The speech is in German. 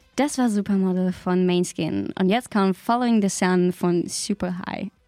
Das war Supermodel von Mainskin. Und jetzt kommt Following the Sun von Super High.